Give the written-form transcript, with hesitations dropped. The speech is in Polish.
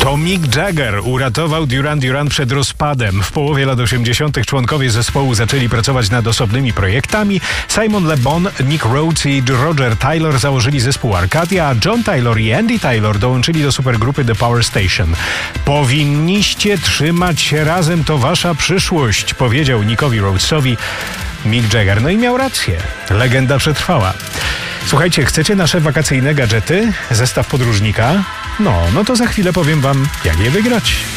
To Mick Jagger uratował Duran Duran przed rozpadem. W połowie lat 80. członkowie zespołu zaczęli pracować nad osobnymi projektami. Simon Le Bon, Nick Rhodes i Roger Taylor założyli zespół Arcadia, a John Taylor i Andy Taylor dołączyli do supergrupy The Power Station. Powinniście trzymać się razem, to wasza przyszłość, powiedział Nickowi Rhodesowi Mick Jagger. No i miał rację. Legenda przetrwała. Słuchajcie, chcecie nasze wakacyjne gadżety? Zestaw podróżnika? No to za chwilę powiem wam, jak je wygrać.